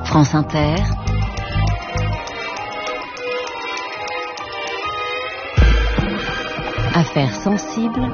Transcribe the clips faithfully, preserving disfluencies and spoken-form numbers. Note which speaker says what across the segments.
Speaker 1: France Inter. Affaires sensibles.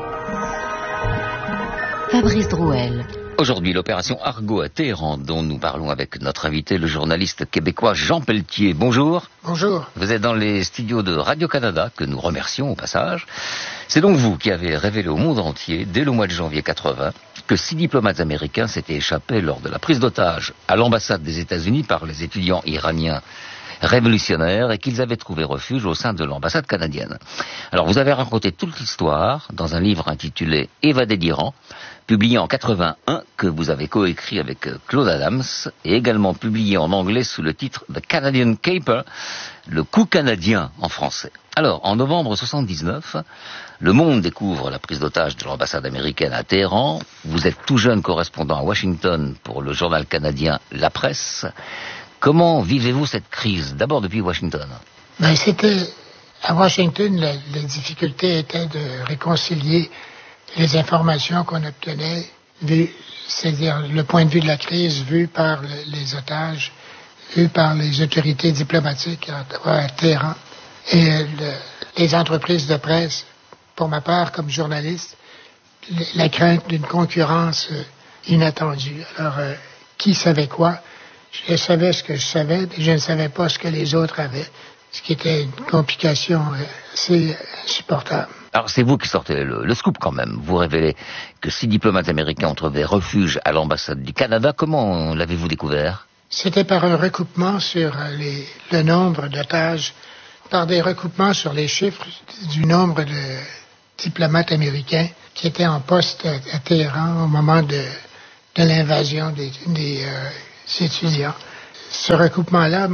Speaker 1: Fabrice Drouel.
Speaker 2: Aujourd'hui, l'opération Argo à Téhéran, dont nous parlons avec notre invité, le journaliste québécois Jean Pelletier. Bonjour.
Speaker 3: Bonjour.
Speaker 2: Vous êtes dans les studios de Radio-Canada, que nous remercions au passage. C'est donc vous qui avez révélé au monde entier, dès le mois de janvier quatre-vingt, que six diplomates américains s'étaient échappés lors de la prise d'otage à l'ambassade des États-Unis par les étudiants iraniens révolutionnaires et qu'ils avaient trouvé refuge au sein de l'ambassade canadienne. Alors vous avez raconté toute l'histoire dans un livre intitulé « Évadés d'Iran », publié en quatre-vingt-un, que vous avez coécrit avec Claude Adams, et également publié en anglais sous le titre « The Canadian Caper », le coup canadien en français. Alors, en novembre soixante-dix-neuf, le monde découvre la prise d'otage de l'ambassade américaine à Téhéran. Vous êtes tout jeune correspondant à Washington pour le journal canadien La Presse. Comment vivez-vous cette crise, d'abord depuis Washington?
Speaker 3: Ben, c'était, à Washington, la, la difficulté était de réconcilier les informations qu'on obtenait, vu, c'est-à-dire le point de vue de la crise vu par le, les otages, vu par les autorités diplomatiques à, à Téhéran, et le, les entreprises de presse, pour ma part, comme journaliste, la crainte d'une concurrence euh, inattendue. Alors, euh, qui savait quoi? Je savais ce que je savais, mais je ne savais pas ce que les autres avaient, ce qui était une complication assez insupportable.
Speaker 2: Alors c'est vous qui sortez le, le scoop quand même. Vous révélez que six diplomates américains ont trouvé refuge à l'ambassade du Canada. Comment l'avez-vous découvert?
Speaker 3: C'était par un recoupement sur les, le nombre d'otages, par des recoupements sur les chiffres du nombre de diplomates américains qui étaient en poste à, à Téhéran au moment de, de l'invasion des, des euh, étudiants. Ce recoupement-là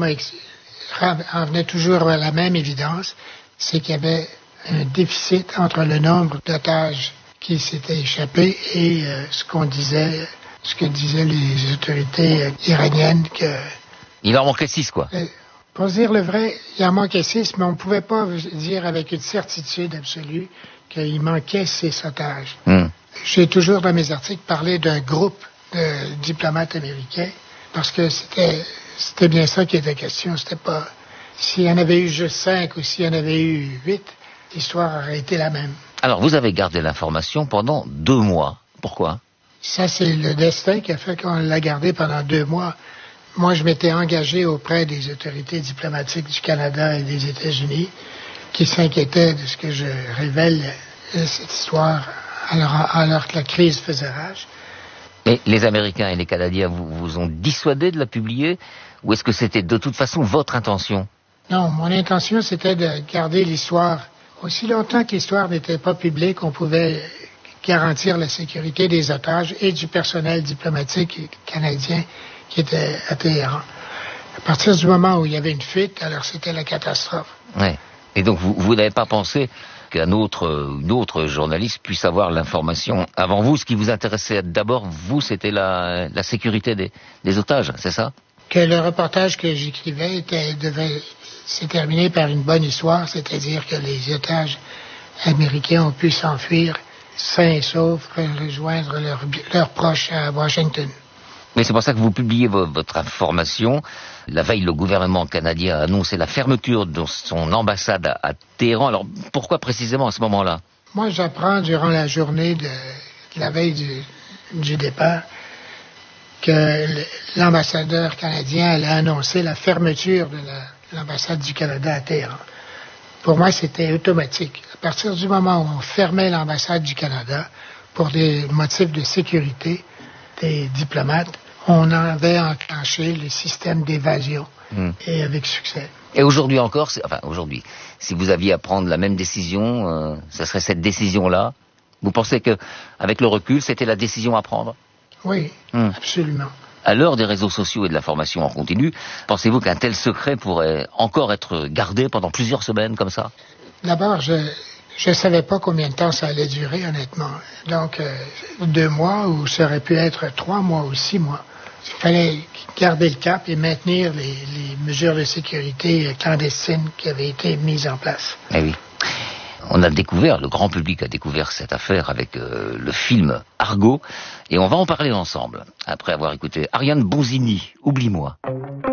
Speaker 3: en venait toujours à la même évidence, c'est qu'il y avait un déficit entre le nombre d'otages qui s'étaient échappés et euh, ce qu'on disait, ce que disaient les autorités euh, iraniennes que...
Speaker 2: Il en manquait six, quoi.
Speaker 3: Euh, pour dire le vrai, il en manquait six, mais on ne pouvait pas dire avec une certitude absolue qu'il manquait six otages. Mm. J'ai toujours dans mes articles parlé d'un groupe de diplomates américains parce que c'était, c'était bien ça qui était question. C'était pas... S'il y en avait eu juste cinq ou s'il y en avait eu huit, l'histoire aurait été la même.
Speaker 2: Alors, vous avez gardé l'information pendant deux mois. Pourquoi?
Speaker 3: Ça, c'est le destin qui a fait qu'on l'a gardé pendant deux mois. Moi, je m'étais engagé auprès des autorités diplomatiques du Canada et des États-Unis qui s'inquiétaient de ce que je révèle cette histoire alors, alors que la crise faisait rage.
Speaker 2: Mais les Américains et les Canadiens vous, vous ont dissuadé de la publier? Ou est-ce que c'était de toute façon votre intention?
Speaker 3: Non, mon intention, c'était de garder l'histoire. Aussi longtemps que l'histoire n'était pas publique, on pouvait garantir la sécurité des otages et du personnel diplomatique canadien qui était à Téhéran. À partir du moment où il y avait une fuite, alors c'était la catastrophe.
Speaker 2: Ouais. Et donc vous, vous n'avez pas pensé qu'un autre, une autre journaliste puisse avoir l'information avant vous? Ce qui vous intéressait d'abord, vous, c'était la, la sécurité des, des otages, c'est ça?
Speaker 3: Que le reportage que j'écrivais était, devait se terminer par une bonne histoire, c'est-à-dire que les otages américains ont pu s'enfuir sains et saufs, rejoindre leurs leurs proches à Washington.
Speaker 2: Mais c'est pour ça que vous publiez votre information. La veille, le gouvernement canadien a annoncé la fermeture de son ambassade à Téhéran. Alors, pourquoi précisément à ce moment-là?
Speaker 3: Moi, j'apprends durant la journée de, de la veille du, du départ que l'ambassadeur canadien allait annoncer la fermeture de la, l'ambassade du Canada à Téhéran. Pour moi, c'était automatique. À partir du moment où on fermait l'ambassade du Canada pour des motifs de sécurité des diplomates, on avait enclenché le système d'évasion, mmh. et avec succès.
Speaker 2: Et aujourd'hui encore, c'est, enfin aujourd'hui, si vous aviez à prendre la même décision, euh, ce serait cette décision-là? Vous pensez que, avec le recul, c'était la décision à prendre?
Speaker 3: Oui, mmh. absolument.
Speaker 2: À l'heure des réseaux sociaux et de l'information en continu, pensez-vous qu'un tel secret pourrait encore être gardé pendant plusieurs semaines comme ça?
Speaker 3: D'abord, je je savais pas combien de temps ça allait durer, honnêtement. Donc, euh, deux mois ou ça aurait pu être trois mois ou six mois. Il fallait garder le cap et maintenir les, les mesures de sécurité clandestines qui avaient été mises en place.
Speaker 2: Eh oui. On a découvert, le grand public a découvert cette affaire avec euh, le film Argo, et on va en parler ensemble, après avoir écouté Ariane Bonzini, Oublie-moi.